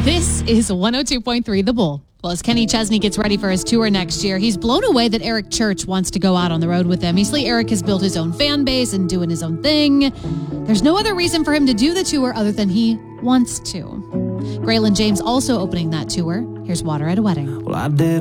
This is 102.3 The Bull. Well, as Kenny Chesney gets ready for his tour next year, he's blown away that Eric Church wants to go out on the road with him. He's Eric has built his own fan base and doing his own thing. There's no other reason for him to do the tour other than he wants to. Graylin James also opening that tour. Here's Water at a Wedding. Well, I did